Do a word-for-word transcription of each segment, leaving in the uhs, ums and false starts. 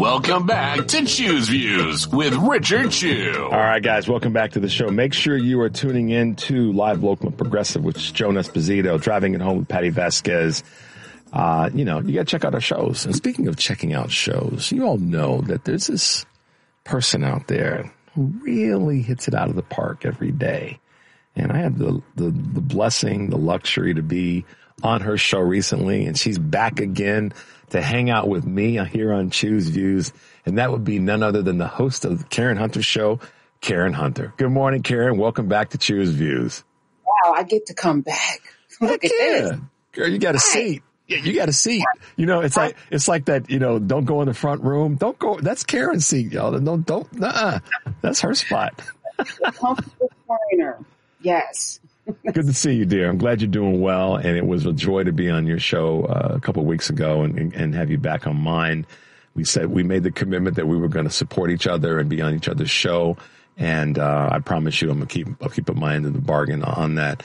Welcome back to Choose Views with Richard Chew. All right, guys, welcome back to the show. Make sure you are tuning in to Live, Local, and Progressive with Joan Esposito, Driving It Home with Patty Vasquez. Uh, you know, you got to check out our shows. And speaking of checking out shows, you all know that there's this person out there who really hits it out of the park every day. And I had the, the, the blessing, the luxury to be on her show recently, and she's back again to hang out with me here on Choose Views. And that would be none other than the host of the Karen Hunter Show, Karen Hunter. Good morning, Karen. Welcome back to Choose Views. Wow, I get to come back. Look Heck at yeah. this. Girl, you got a seat. Yeah, you got a seat. You know, it's like it's like that, you know, don't go in the front room. Don't go. That's Karen's seat, y'all. Don't, don't, uh-uh. That's her spot. Comfortable corner. Yes. Good to see you, dear. I'm glad you're doing well, and it was a joy to be on your show uh, a couple of weeks ago and, and have you back on mine. We said we made the commitment that we were going to support each other and be on each other's show, and uh, I promise you, I'm gonna keep I'll keep my end of the bargain on that.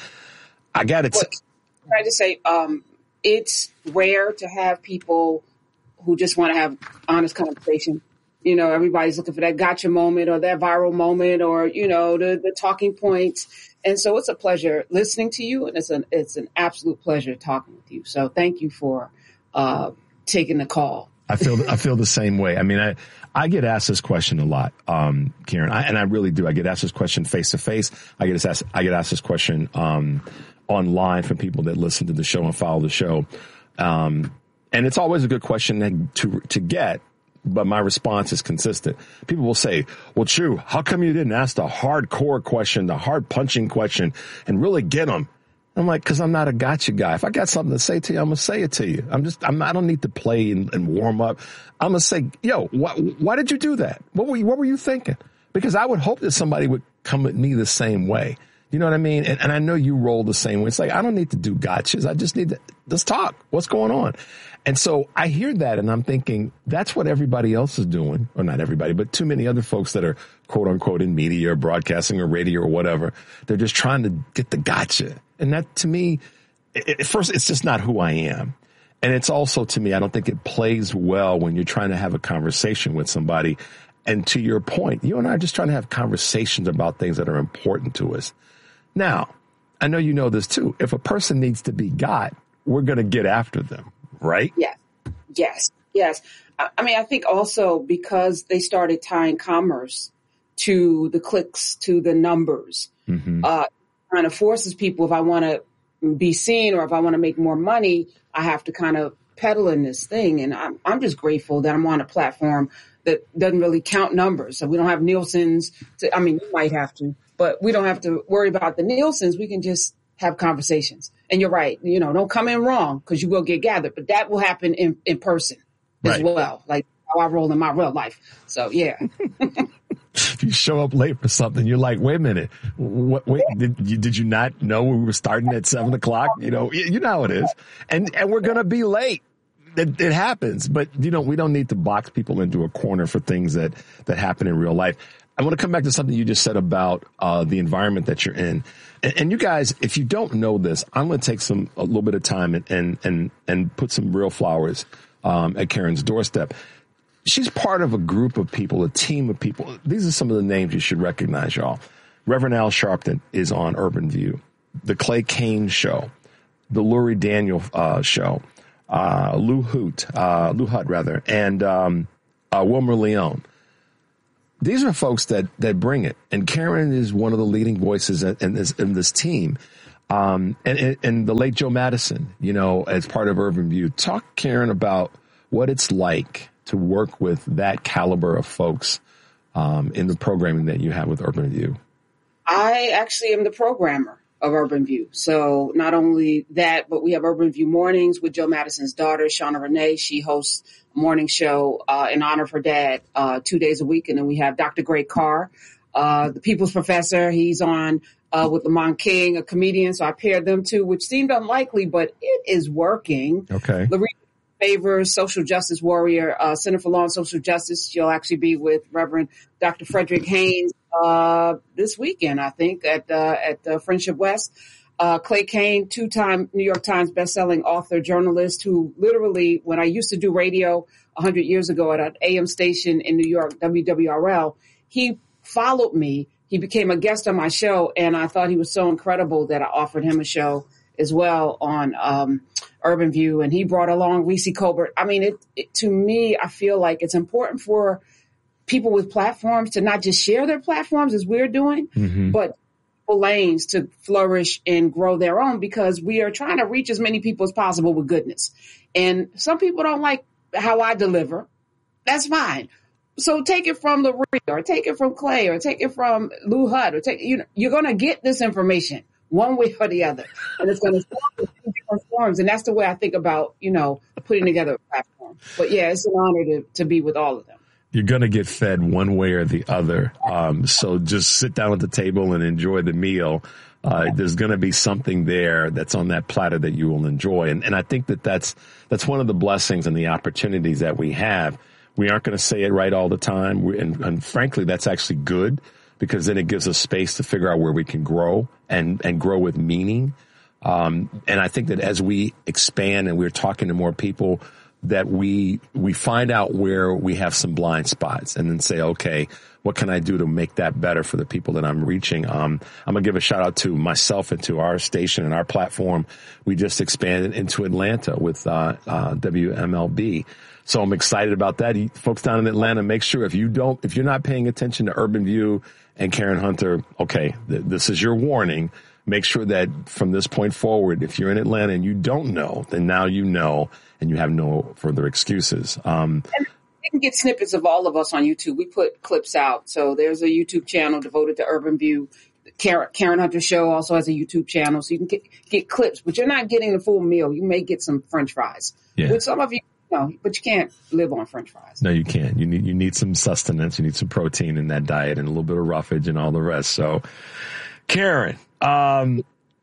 I got it. Well, can I just say, um, it's rare to have people who just want to have honest conversation. You know, everybody's looking for that gotcha moment or that viral moment or, you know, the, the talking points. And so it's a pleasure listening to you. And it's an, it's an absolute pleasure talking with you. So thank you for uh, taking the call. I feel, I feel the same way. I mean, I, I get asked this question a lot, um, Karen, I, and I really do. I get asked this question face to face. I get asked, I get asked this question, um, online from people that listen to the show and follow the show. Um, and it's always a good question to, to get. But my response is consistent. People will say, well, Chew, how come you didn't ask the hardcore question, the hard punching question and really get them? I'm like, cause I'm not a gotcha guy. If I got something to say to you, I'm going to say it to you. I'm just, I'm, I don't need to play and, and warm up. I'm going to say, yo, wh- why did you do that? What were you, what were you thinking? Because I would hope that somebody would come at me the same way. You know what I mean? And, and I know you roll the same way. It's like, I don't need to do gotchas. I just need to, let's talk. What's going on? And so I hear that and I'm thinking that's what everybody else is doing, or not everybody, but too many other folks that are quote unquote in media or broadcasting or radio or whatever. They're just trying to get the gotcha. And that to me, at first, it's just not who I am. And it's also to me, I don't think it plays well when you're trying to have a conversation with somebody. And to your point, you and I are just trying to have conversations about things that are important to us. Now, I know you know this too. If a person needs to be got, we're going to get after them. Right? Yes. Yes. Yes. I mean, I think also because they started tying commerce to the clicks, to the numbers, mm-hmm. uh, kind of forces people, if I want to be seen or if I want to make more money, I have to kind of peddle in this thing. And I'm, I'm just grateful that I'm on a platform that doesn't really count numbers. So we don't have Nielsen's. To, I mean, you might have to, but we don't have to worry about the Nielsen's. We can just have conversations. And you're right. You know, don't come in wrong because you will get gathered, but that will happen in, in person as right. well. Like how I roll in my real life. So, yeah. If you show up late for something, you're like, wait a minute. What, wait, did you, did you not know we were starting at seven o'clock? You know, you know how it is. And, and we're going to be late. It, it happens. But, you know, we don't need to box people into a corner for things that, that happen in real life. I want to come back to something you just said about uh, the environment that you're in. And, and you guys, if you don't know this, I'm going to take some a little bit of time and and and, and put some real flowers um, at Karen's doorstep. She's part of a group of people, a team of people. These are some of the names you should recognize, y'all. Reverend Al Sharpton is on Urban View. The Clay Kane Show. The Lurie Daniel uh, Show. Uh, Lou Hoot, uh, Lou Hutt, rather, and um, uh, Wilmer Leone. These are folks that, that bring it. And Karen is one of the leading voices in this, in this team. Um, and, and the late Joe Madison, you know, as part of Urban View. Talk, Karen, about what it's like to work with that caliber of folks um, in the programming that you have with Urban View. I actually am the programmer of Urban View. So not only that, but we have Urban View Mornings with Joe Madison's daughter, Shauna Renee. She hosts a morning show uh, in honor of her dad uh, two days a week. And then we have Doctor Greg Carr, uh, the People's Professor. He's on uh, with Lamont King, a comedian. So I paired them two, which seemed unlikely, but it is working. Okay. Lorena Favors, social justice warrior, uh, Center for Law and Social Justice. She'll actually be with Reverend Doctor Frederick Haynes uh, this weekend, I think, at uh, at uh, Friendship West. Uh, Clay Kane, two-time New York Times bestselling author, journalist, who literally, when I used to do radio one hundred years ago at an A M station in New York, W W R L, he followed me. He became a guest on my show, and I thought he was so incredible that I offered him a show as well on um, Urban View, and he brought along Reese Colbert. I mean, it, it, to me, I feel like it's important for people with platforms to not just share their platforms as we're doing, mm-hmm. but lanes to flourish and grow their own, because we are trying to reach as many people as possible with goodness. And some people don't like how I deliver. That's fine. So take it from Loree, or take it from Clay, or take it from Lou Hudd, or take, you know, you're going to get this information one way or the other. And it's going to form in different forms. And that's the way I think about, you know, putting together a platform. But yeah, it's an honor to, to be with all of them. You're going to get fed one way or the other. Um, so just sit down at the table and enjoy the meal. Uh, there's going to be something there that's on that platter that you will enjoy. And, and I think that that's, that's one of the blessings and the opportunities that we have. We aren't going to say it right all the time. We, and, and frankly, that's actually good, because then it gives us space to figure out where we can grow and, and grow with meaning. Um, and I think that as we expand and we're talking to more people, that we, we find out where we have some blind spots and then say, okay, what can I do to make that better for the people that I'm reaching? Um, I'm going to give a shout out to myself and to our station and our platform. We just expanded into Atlanta with, uh, uh, W M L B. So I'm excited about that. You, folks down in Atlanta, make sure if you don't, if you're not paying attention to Urban View and Karen Hunter, okay, th- this is your warning. Make sure that from this point forward, if you're in Atlanta and you don't know, then now you know, and you have no further excuses. Um, and you can get snippets of all of us on YouTube. We put clips out. So there's a YouTube channel devoted to Urban View. Karen, Karen Hunter Show also has a YouTube channel. So you can get, get clips, but you're not getting the full meal. You may get some French fries, yeah. Which some of you know, but you can't live on French fries. No, you can't. You need, you need some sustenance. You need some protein in that diet and a little bit of roughage and all the rest. So Karen, um,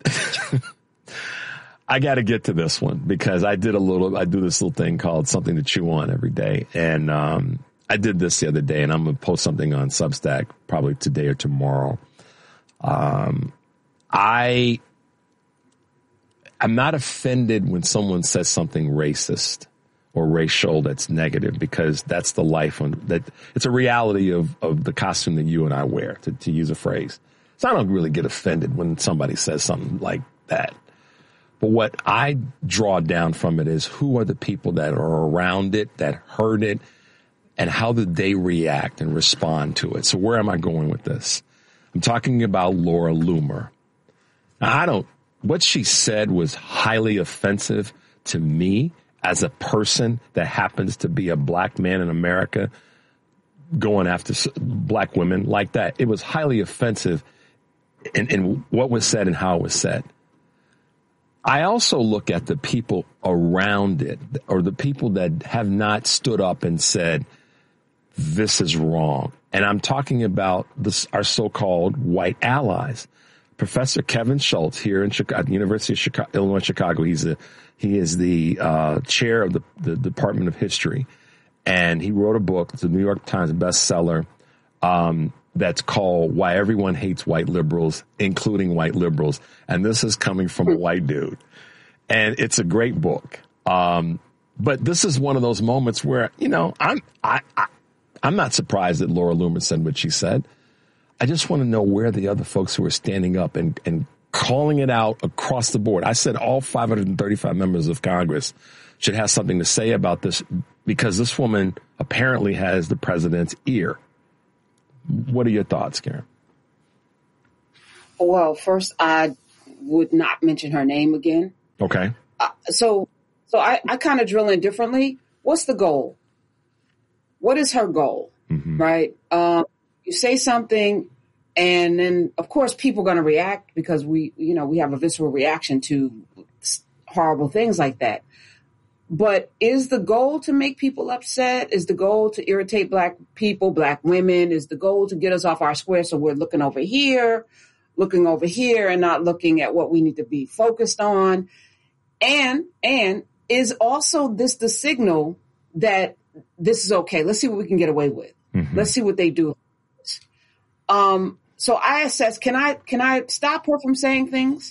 I got to get to this one because I did a little, I do this little thing called something to chew on every day. And, um, I did this the other day, and I'm going to post something on Substack probably today or tomorrow. Um, I, I'm not offended when someone says something racist or racial that's negative, because that's the life on that. It's a reality of, of the costume that you and I wear, to, to use a phrase. So I don't really get offended when somebody says something like that. But what I draw down from it is, who are the people that are around it, that heard it, and how did they react and respond to it? So where am I going with this? I'm talking about Laura Loomer. Now, I don't, what she said was highly offensive to me as a person that happens to be a black man in America going after black women like that. It was highly offensive in, in what was said and how it was said. I also look at the people around it, or the people that have not stood up and said, this is wrong. And I'm talking about this, our so-called white allies. Professor Kevin Schultz here in Chicago, at the University of Chicago, Illinois, Chicago. He's a, he is the uh, chair of the, the Department of History. And he wrote a book. It's a New York Times bestseller. Um, that's called Why Everyone Hates White Liberals, Including White Liberals. And this is coming from a white dude. And it's a great book. Um, but this is one of those moments where, you know, I'm, I, I, I'm not surprised that Laura Loomer said what she said. I just want to know where the other folks who are standing up and, and calling it out across the board. I said all five hundred thirty-five members of Congress should have something to say about this, because this woman apparently has the president's ear. What are your thoughts, Karen? Well, first, I would not mention her name again. Okay. Uh, so, so I, I kind of drill in differently. What's the goal? What is her goal? Mm-hmm. Right? Um, you say something, and then, of course, people are going to react, because we, you know, we have a visceral reaction to horrible things like that. But is the goal to make people upset? Is the goal to irritate black people, black women? Is the goal to get us off our square so we're looking over here, looking over here, and not looking at what we need to be focused on? And, and is also this the signal that this is okay? Let's see what we can get away with. Mm-hmm. Let's see what they do. Um, so I assess, can I, can I stop her from saying things?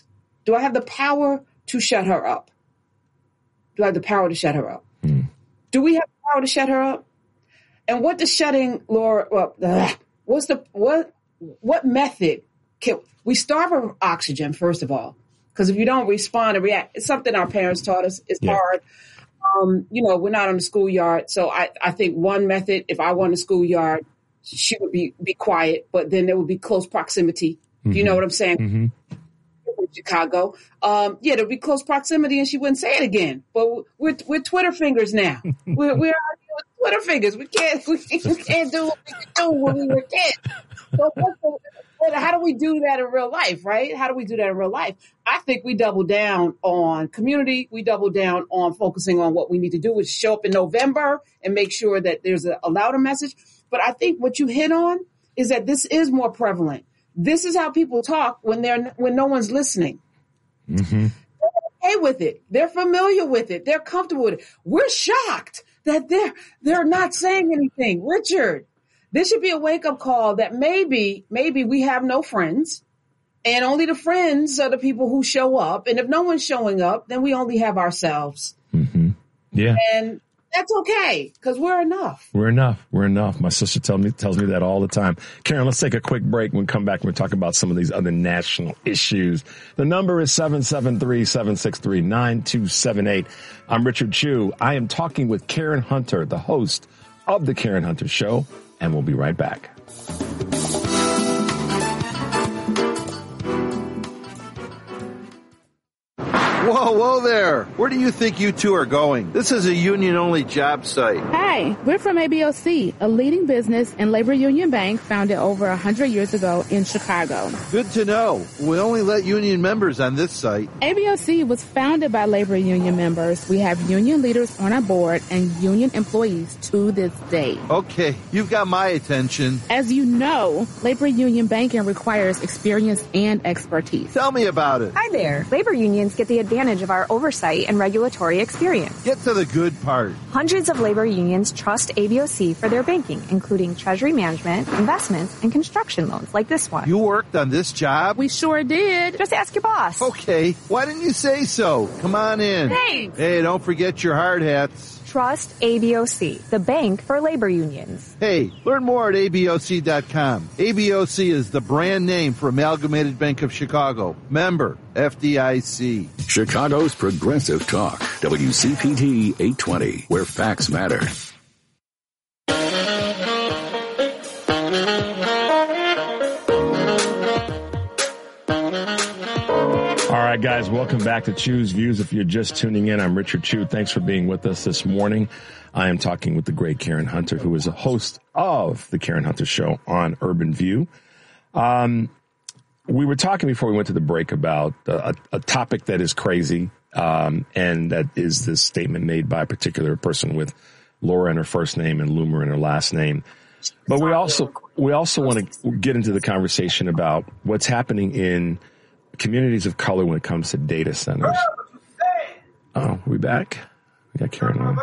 Do I have the power to shut her up? Do I have the power to shut her up? Mm. Do we have the power to shut her up? And what does shutting Laura up? Uh, what's the what? What method can we starve her oxygen? First of all, because if you don't respond and react, it's something our parents taught us. It's yeah. hard. Um, you know, we're not on the schoolyard, so I, I think one method. If I were in the schoolyard, she would be be quiet, but then there would be close proximity. Mm-hmm. Do you know what I'm saying? Mm-hmm. Chicago. Um, yeah, there'd be close proximity and she wouldn't say it again. But we're, we're Twitter fingers now. we're, we're out here with Twitter fingers. We can't, we, we can't do what we could do when we were kids. So what's the, how do we do that in real life, right? How do we do that in real life? I think we double down on community. We double down on focusing on what we need to do, which show up in November and make sure that there's a, a louder message. But I think what you hit on is that this is more prevalent. This is how people talk when they're when no one's listening. Mm-hmm. They're okay with it. They're familiar with it. They're comfortable with it. We're shocked that they're they're not saying anything. Richard, this should be a wake-up call that maybe maybe we have no friends, and only the friends are the people who show up. And if no one's showing up, then we only have ourselves. Mm-hmm. Yeah. And that's okay, because we're enough. We're enough. We're enough. My sister tell me, tells me that all the time. Karen, let's take a quick break. When we come back, we'll talk about some of these other national issues. The number is seven seven three, seven six three, nine two seven eight. I'm Richard Chu. I am talking with Karen Hunter, the host of The Karen Hunter Show, and we'll be right back. Whoa, whoa there. Where do you think you two are going? This is a union-only job site. Hi, we're from A B O C, a leading business and labor union bank founded over one hundred years ago in Chicago. Good to know. We only let union members on this site. A B O C was founded by labor union members. We have union leaders on our board and union employees to this day. Okay, you've got my attention. As you know, labor union banking requires experience and expertise. Tell me about it. Hi there. Labor unions get the advantage of our oversight and regulatory experience. Get to the good part. Hundreds of labor unions trust A B O C for their banking, including treasury management, investments, and construction loans like this one. You worked on this job? We sure did. Just ask your boss. Okay. Why didn't you say so? Come on in. Thanks. Hey, don't forget your hard hats. Trust A B O C, the bank for labor unions. Hey, learn more at A B O C dot com. A B O C is the brand name for Amalgamated Bank of Chicago. Member, F D I C. Chicago's Progressive Talk, W C P T eight twenty, where facts matter. All right, guys, welcome back to Chu's Views. If you're just tuning in, I'm Richard Chu. Thanks for being with us this morning. I am talking with the great Karen Hunter, who is a host of the Karen Hunter Show on Urban View. Um, we were talking before we went to the break about uh, a, a topic that is crazy, um, and that is this statement made by a particular person with Laura in her first name and Loomer in her last name. But we also we also want to get into the conversation about what's happening in communities of color when it comes to data centers. Oh, we back? We got Karen on.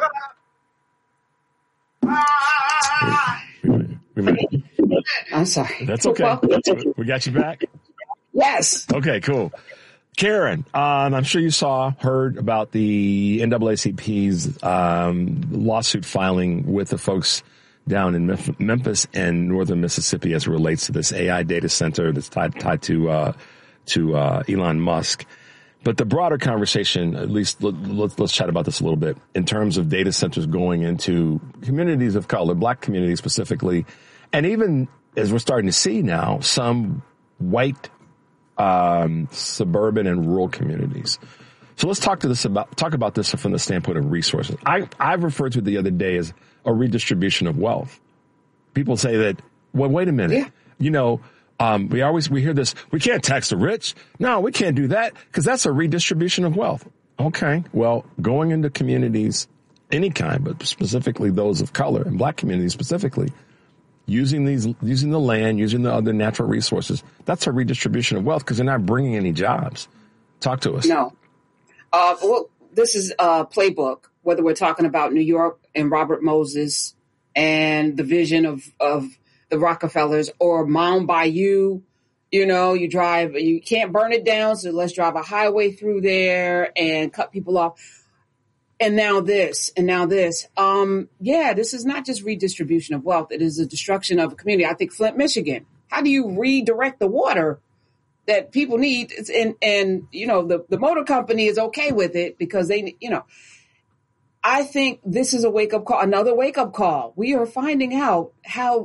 Wait, wait, wait, wait. I'm sorry. That's okay. That's okay. We got you back? Yes. Okay, cool. Karen, um, I'm sure you saw, heard about the N double A C P's um, lawsuit filing with the folks down in Memphis and northern Mississippi as it relates to this A I data center that's tied, tied to uh, to uh, Elon Musk. But the broader conversation, at least let, let's, let's chat about this a little bit, in terms of data centers going into communities of color, black communities specifically, and even, as we're starting to see now, some white um, suburban and rural communities. So let's talk to this about talk about this from the standpoint of resources. I, I referred to it the other day as a redistribution of wealth. People say that, well, wait a minute, yeah. you know, Um, we always, we hear this, we can't tax the rich. No, we can't do that because that's a redistribution of wealth. Okay. Well, going into communities, any kind, but specifically those of color and black communities specifically, using these, using the land, using the other natural resources, that's a redistribution of wealth because they're not bringing any jobs. Talk to us. No. Uh, well, this is a playbook, whether we're talking about New York and Robert Moses and the vision of, of, the Rockefellers or Mound Bayou You know, you drive, you can't burn it down, so let's drive a highway through there and cut people off. And now this, and now this. Um, yeah, this is not just redistribution of wealth. It is a destruction of a community. I think Flint, Michigan. How do you redirect the water that people need? And, and you know, the, the motor company is okay with it because they, you know, I think this is a wake-up call, another wake-up call. We are finding out how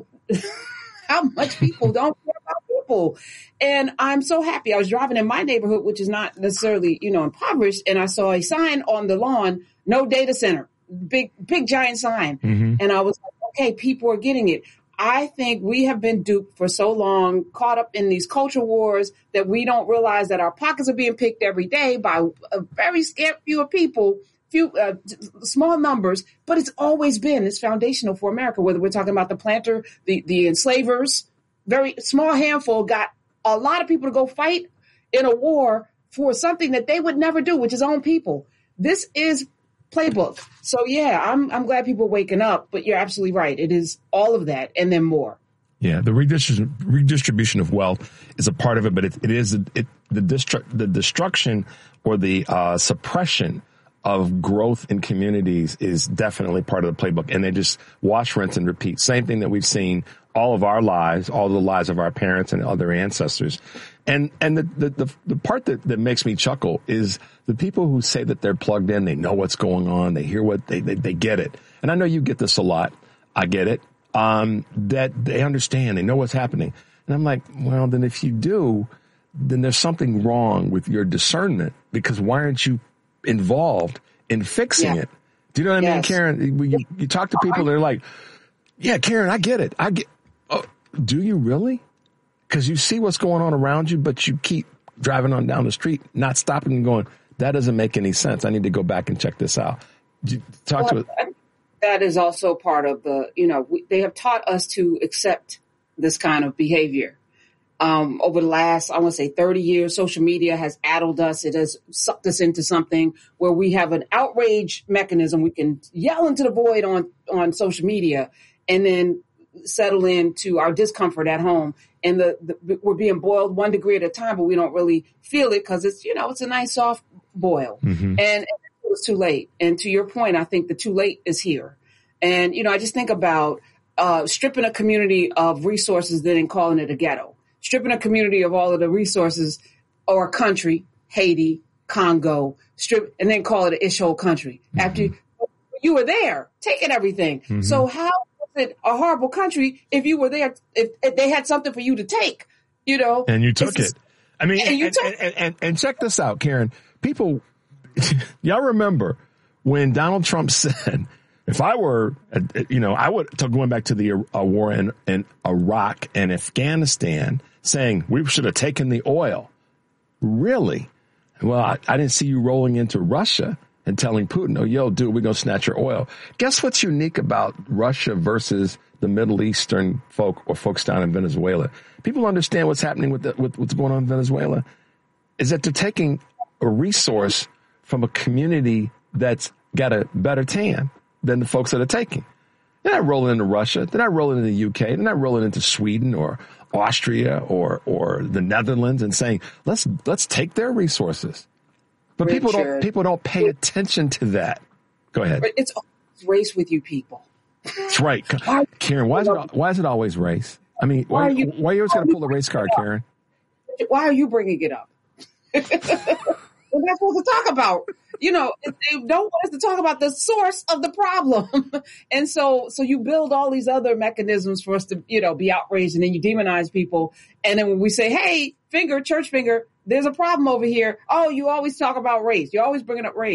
how much people don't care about people. And I'm so happy. I was driving in my neighborhood, which is not necessarily, you know, impoverished, and I saw a sign on the lawn, no data center, big, big, giant sign. Mm-hmm. And I was like, okay, people are getting it. I think we have been duped for so long, caught up in these culture wars, that we don't realize that our pockets are being picked every day by a very scarce few of people. Few uh, small numbers, but it's always been, it's foundational for America, whether we're talking about the planter, the, the enslavers, very small handful got a lot of people to go fight in a war for something that they would never do, which is own people. This is playbook. So yeah, I'm, I'm glad people are waking up, but you're absolutely right. It is all of that and then more. Yeah, the redistribution, redistribution of wealth is a part of it, but it, it is it, the, destru- the destruction or the uh, suppression of growth in communities is definitely part of the playbook. And they just wash, rinse, and repeat. Same thing that we've seen all of our lives, all the lives of our parents and other ancestors. And and the the, the, the part that, that makes me chuckle is the people who say that they're plugged in, they know what's going on, they hear what, they, they, they get it. And I know you get this a lot. I get it. Um, that they understand, they know what's happening. And I'm like, well, then if you do, then there's something wrong with your discernment, because why aren't you involved in fixing yeah. it? Do you know what I yes. mean, Karen? You, you talk to people, they're like, yeah, Karen, I get it. I get, oh, do you really? Because you see what's going on around you, but you keep driving on down the street, not stopping and going, that doesn't make any sense. I need to go back and check this out. Talk well, to it. That is also part of the, you know, we, they have taught us to accept this kind of behavior. Um, over the last, I want to say thirty years, social media has addled us. It has sucked us into something where we have an outrage mechanism. We can yell into the void on, on social media and then settle into our discomfort at home. And the, the we're being boiled one degree at a time, but we don't really feel it because it's, you know, it's a nice soft boil. Mm-hmm. And, and it was too late. And to your point, I think the too late is here. And, you know, I just think about uh, stripping a community of resources, then calling it a ghetto. Stripping a community of all of the resources, or a country, Haiti, Congo, strip, and then call it an ish whole country. Mm-hmm. After you, you were there, taking everything. Mm-hmm. So how was it a horrible country if you were there, if, if they had something for you to take, you know? And you took it. I mean, and, and, and, and, and, and, and check this out, Karen. People, y'all remember when Donald Trump said, if I were, you know, I would, going back to the uh, war in, in Iraq and Afghanistan, saying we should have taken the oil. Really? Well, I, I didn't see you rolling into Russia and telling Putin, oh, yo, dude, we're going to snatch your oil. Guess what's unique about Russia versus the Middle Eastern folk or folks down in Venezuela? People understand what's happening with, the, with what's going on in Venezuela is that they're taking a resource from a community that's got a better tan than the folks that are taking. They're not rolling into Russia. They're not rolling into the U K. They're not rolling into Sweden or Austria or or the Netherlands and saying, let's let's take their resources. But Richard, people don't people don't pay attention to that. Go ahead. It's race with you people. That's right. Karen, why is it why is it always race? I mean, why, why are you, why are you always going to pull the race card, Karen? Why are you bringing it up? We're not supposed to talk about, you know, they don't want us to talk about the source of the problem. And so, so you build all these other mechanisms for us to, you know, be outraged, and then you demonize people. And then when we say, hey, finger, church finger, there's a problem over here. Oh, you always talk about race. You're always bringing up race.